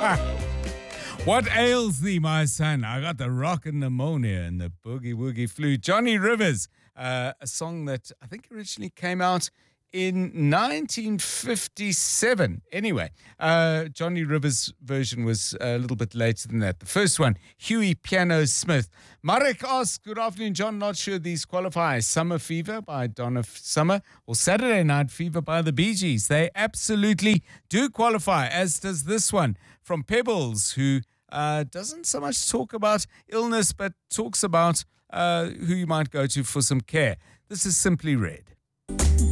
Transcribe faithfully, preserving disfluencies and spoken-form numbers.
What ails thee, my son? I got the rockin' pneumonia and the boogie woogie flu. Johnny Rivers, uh, a song that I think originally came out in nineteen fifty-seven. Anyway, uh, Johnny Rivers' version was a little bit later than that. The first one, Huey Piano Smith. Marek asks, good afternoon, John. Not sure these qualify. Summer Fever by Donna Summer or Saturday Night Fever by the Bee Gees. They absolutely do qualify, as does this one from Pebbles, who uh, doesn't so much talk about illness, but talks about uh, who you might go to for some care. This is Simply Red.